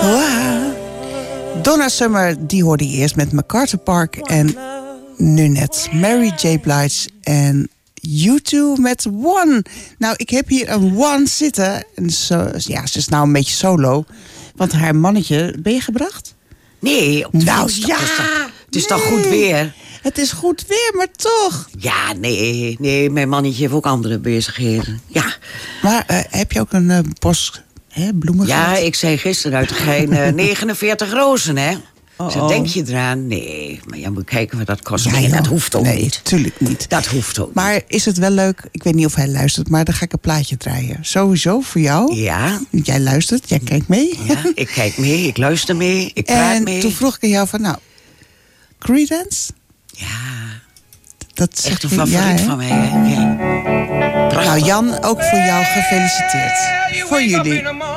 Wow. Donna Summer, die hoorde je eerst met MacArthur Park. En nu net Mary J. Blige en U2 met One. Nou, ik heb hier een One zitten. En zo, ja, ze is nou een beetje solo. Want haar mannetje, ben je gebracht? Nee, op de nou fiets, ja. Het is toch goed weer? Het is goed weer, maar toch. Ja, nee, mijn mannetje heeft ook andere bezigheden. Ja. Maar heb je ook een bos bloemen Ja, gehad? ik zei gisteren uit de gein 49 rozen, hè? Oh, Zo, denk je eraan? Nee, maar je moet kijken wat dat kost. Ja, Nee, joh. dat hoeft ook Nee, niet. tuurlijk niet. Dat hoeft ook Maar is het wel leuk? Ik weet niet of hij luistert, maar dan ga ik een plaatje draaien. Sowieso voor jou. Ja. Jij luistert, jij kijkt mee. Ja, ik kijk mee, ik luister mee, ik praat mee. En toen vroeg ik aan jou van, nou, Creedence? Ja, Dat echt een zeg je, favoriet hè? van mij, hè? Ja. Prachtig. Nou, Jan, ook voor jou gefeliciteerd. Voor jullie.